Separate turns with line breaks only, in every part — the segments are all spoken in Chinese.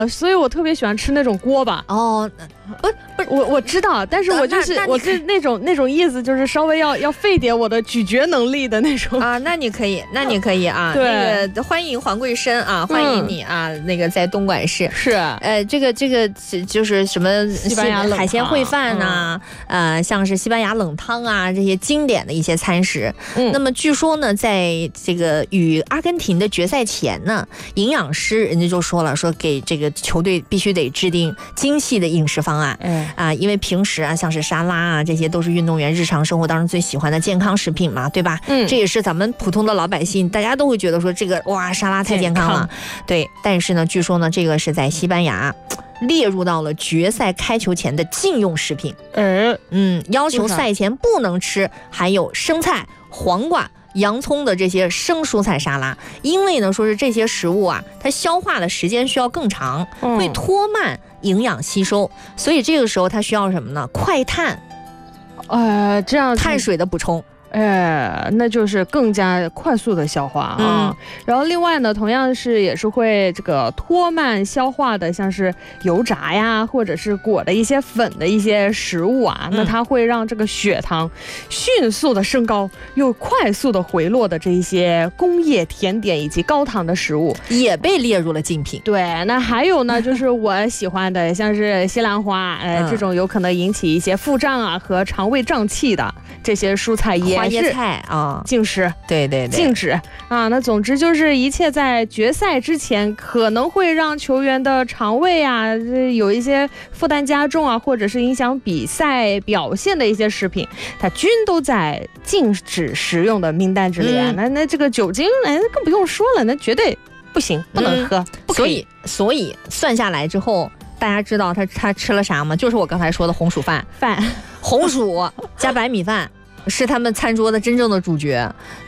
所以我特别喜欢吃那种锅巴。
哦，不是
我知道，但是我就是那种意思，就是稍微要费点我的咀嚼能力的那种
啊。那你可以啊。
对，
那个欢迎黄桂生啊，欢迎你啊。那个在东莞市
是，
这个就是什么
西班牙
海鲜烩饭呐，像是西班牙冷汤啊，这些经典的一些餐食。那么据说呢，在这个与阿根廷的决赛前呢，营养师人家就说了，说给这个球队必须得制定精细的饮食方案。因为平时啊，像是沙拉啊，这些都是运动员日常生活当中最喜欢的健康食品嘛，对吧？这也是咱们普通的老百姓，大家都会觉得说这个哇，沙拉太健康了。对，但是呢，据说呢，这个是在西班牙列入到了决赛开球前的禁用食品。要求赛前不能吃含有生菜、黄瓜、洋葱的这些生蔬菜沙拉，因为呢，说是这些食物啊，它消化的时间需要更长，会拖慢营养吸收，所以这个时候它需要什么呢？快碳，
这样
碳水的补充。
那就是更加快速的消化啊。然后另外呢，同样也是会这个拖慢消化的，像是油炸呀，或者是裹的一些粉的一些食物啊，那它会让这个血糖迅速的升高又快速的回落的这一些工业甜点以及高糖的食物
也被列入了禁品。
对，那还有呢，就是我喜欢的像是西兰花，这种有可能引起一些腹胀啊和肠胃胀气的这些蔬菜也
花椰菜啊，
禁食，
对，
禁止啊。那总之就是一切在决赛之前可能会让球员的肠胃啊有一些负担加重啊，或者是影响比赛表现的一些食品，它均都在禁止食用的名单之列。那这个酒精，更不用说了，那绝对不行，不能喝，不可以。
所以算下来之后，大家知道他吃了啥吗？就是我刚才说的红薯饭，红薯加白米饭。是他们餐桌的真正的主角，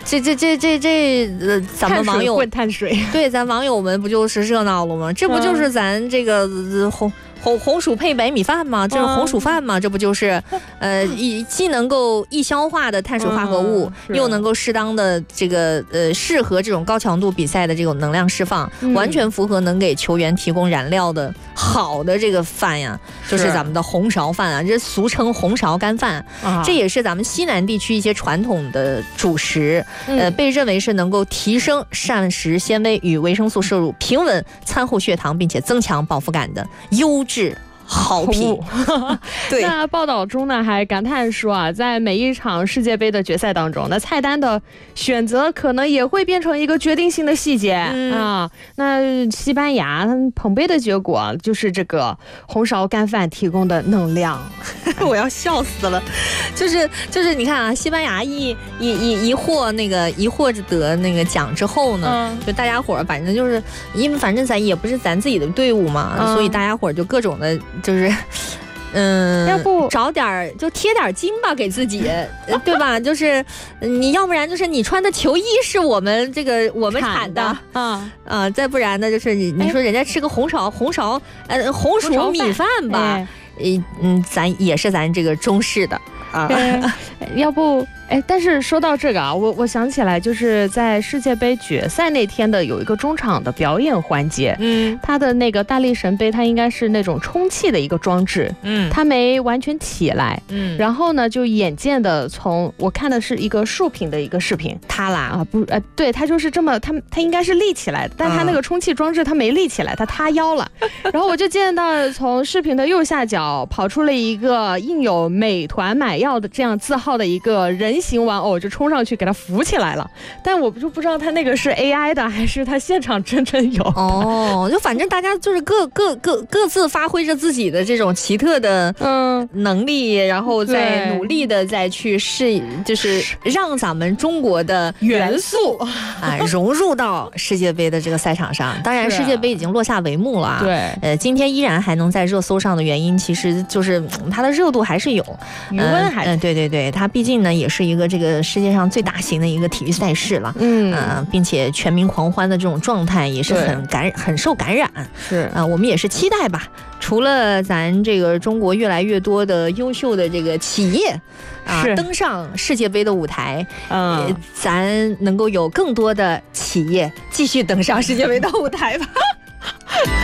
咱们网友
碳水，
对，咱网友们不就是热闹了吗？这不就是咱这个红薯配白米饭吗？这是红薯饭吗？这不就是既能够易消化的碳水化合物，又能够适当的这个适合这种高强度比赛的这种能量释放，完全符合能给球员提供燃料的好的这个饭呀，就是咱们的红苕饭啊，这俗称红苕干饭，这也是咱们西南地区一些传统的主食，被认为是能够提升膳食纤维与维生素摄入，平稳餐后血糖，并且增强饱腹感的优质好品。对，
那报道中呢还感叹说啊，在每一场世界杯的决赛当中，那菜单的选择可能也会变成一个决定性的细节啊。那西班牙捧杯的结果就是这个红苕干饭提供的能量。
我要笑死了，就是你看啊，西班牙一获得那个奖之后呢，就大家伙儿反正就是因为反正咱也不是咱自己的队伍嘛，所以大家伙儿就各种的就是要不找点就贴点金吧给自己，对吧？就是你要不然就是你穿的球衣是我们产的再不然呢就是你说人家吃个红薯米饭吧，咱也是咱这个中式的啊，
要不。但是说到这个啊，我想起来，就是在世界杯决赛那天的有一个中场的表演环节，它的那个大力神杯，它应该是那种充气的一个装置，它没完全起来，然后呢，就眼见的我看的是一个竖屏的一个视频，
塌了啊，
对，它就是这么，它应该是立起来的，但它那个充气装置它没立起来，它塌腰了，然后我就见到从视频的右下角跑出了一个印有美团买药的这样字号的一个人形玩偶，就冲上去给他扶起来了，但我就不知道他那个是 AI 的还是他现场真有
就反正大家就是各自发挥着自己的这种奇特的能力，然后再努力的再去就是让咱们中国的元素融入到世界杯的这个赛场上。当然世界杯已经落下帷幕了
对，
今天依然还能在热搜上的原因，其实就是它的热度还是有，
余温还是
对，它毕竟呢也是一个这个世界上最大型的一个体育赛事了，并且全民狂欢的这种状态也是很受感染，
是
我们也是期待吧。除了咱这个中国越来越多的优秀的这个企业登上世界杯的舞台，咱能够有更多的企业继续登上世界杯的舞台吧。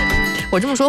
我这么说